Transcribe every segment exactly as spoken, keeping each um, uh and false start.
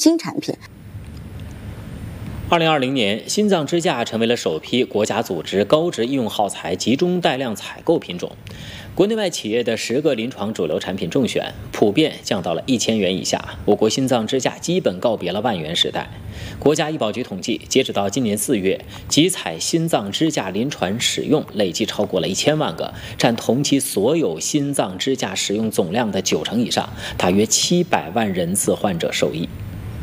新产品。 二零二零年，心脏支架成为了首批国家组织高值医用耗材集中带量采购品种。国内外企业的十个临床主流产品中选，普遍降到了一千元以下。我国心脏支架基本告别了万元时代。国家医保局统计，截止到今年四月，集采心脏支架临床使用累计超过了一千万个，占同期所有心脏支架使用总量的九成以上，大约七百万人次患者受益。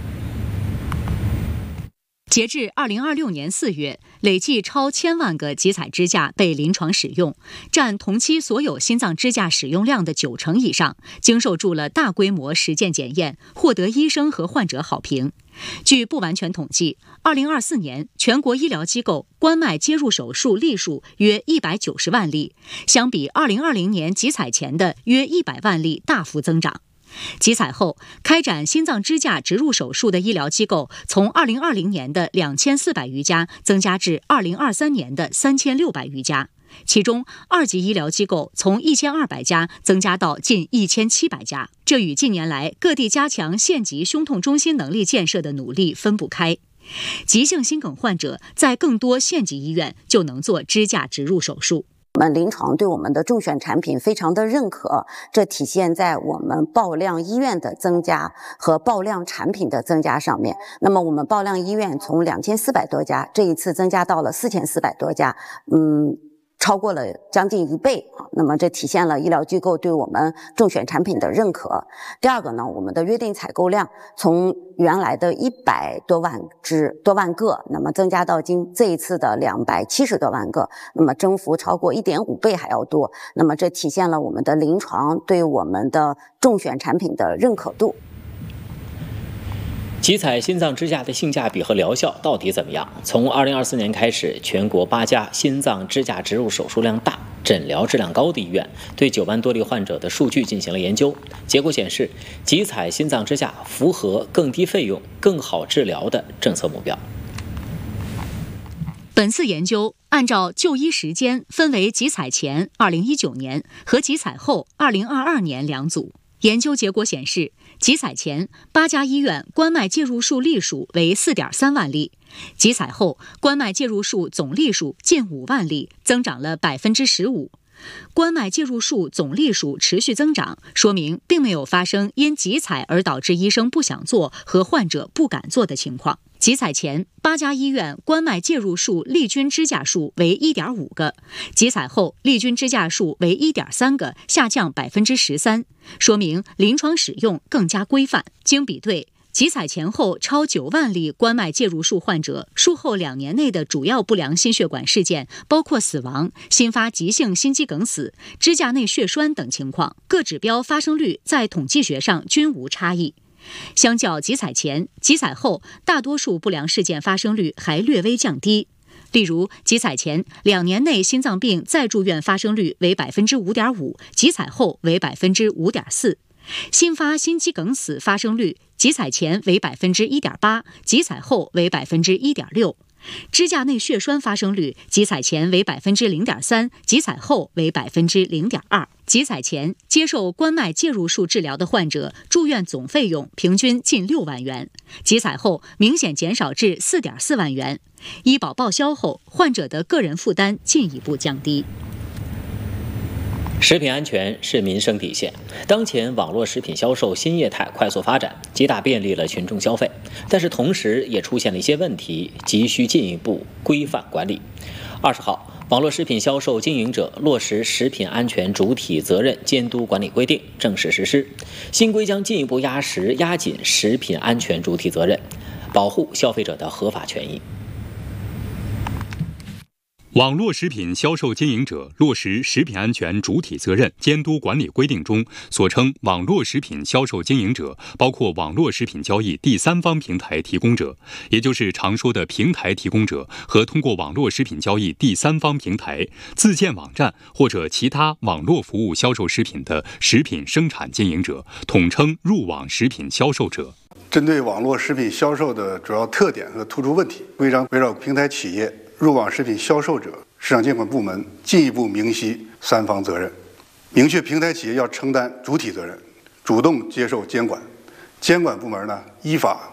截至二零二六年四月，累计超千万个集采支架被临床使用，占同期所有心脏支架使用量的九成以上，经受住了大规模实践检验，获得医生和患者好评。据不完全统计，二零二四年全国医疗机构关脉接入手术例数约一百九十万例，相比二零二零年集采前的约一百万例大幅增长。集采后开展心脏支架植入手术的医疗机构从二零二零年的两千四百余家增加至二零二三年的三千六百余家，其中二级医疗机构从一千二百家增加到近一千七百家，这与近年来各地加强县级胸痛中心能力建设的努力分不开。急性心梗患者在更多县级医院就能做支架植入手术。 我们临床对我们的中选产品非常的认可，这体现在我们报量医院的增加和报量产品的增加上面。那么我们报量医院从两千四百多家，这一次增加到了四千四百多家，嗯，超过了将近一倍。那么这体现了医疗机构对我们中选产品的认可。第二个呢，我们的约定采购量从原来的一百多万只多万个，那么增加到今这一次的两百七十多万个，那么增幅超过 一点五倍还要多。那么这体现了我们的临床对我们的中选产品的认可度。 集采心脏支架的性价比和疗效到底怎么样？从二零二四年开始，全国八家心脏支架植入手术量大、诊疗质量高的医院对九万多例患者的数据进行了研究，结果显示，集采心脏支架符合更低费用、更好治疗的政策目标。 本次研究按照就医时间分为集采前二零一九年和集采后二零二二年两组。研究结果显示，集采前八家医院关脉介入术例数为 四点三万例，集采后关脉介入术总例数近五万例，增长了 百分之十五。关脉介入术总例数持续增长，说明并没有发生因集采而导致医生不想做和患者不敢做的情况。集采前八家医院关脉介入术利菌支架数为 一点五个，集采后利菌支架数为 一点三个，下降 百分之十三， 说明临床使用更加规范。经比对，集采前后超九万例关脉介入术患者术后两年内的主要不良心血管事件，包括死亡、新发急性心肌梗死、支架内血栓等情况，各指标发生率在统计学上均无差异。相较集采前、集采后，大多数不良事件发生率还略微降低。例如，集采前两年内心脏病再住院发生率为 百分之五点五， 集采后为 百分之五点四。新发心肌梗死发生率，集采前为 百分之一点八， 集采后为 百分之一点六。支架内血栓发生率，集采前为 百分之零点三， 集采后为 百分之零点二。集采前接受关脉介入术治疗的患者住院总费用平均近六万元，集采后明显减少至 四点四万元。医保报销后，患者的个人负担进一步降低。 食品安全是民生底线。当前网络食品销售新业态快速发展，极大便利了群众消费，但是同时也出现了一些问题，急需进一步规范管理。二十号，网络食品销售经营者落实食品安全主体责任监督管理规定正式实施。新规将进一步压实、压紧食品安全主体责任，保护消费者的合法权益。 网络食品销售经营者落实食品安全主体责任监督管理规定中所称网络食品销售经营者，包括网络食品交易第三方平台提供者，也就是常说的平台提供者和通过网络食品交易第三方平台、自建网站或者其他网络服务销售食品的食品生产经营者，统称入网食品销售者。 针对网络食品销售的主要特点和突出问题，规章围绕平台企业、入网食品销售者、市场监管部门进一步明晰三方责任，明确平台企业要承担主体责任，主动接受监管，监管部门呢依法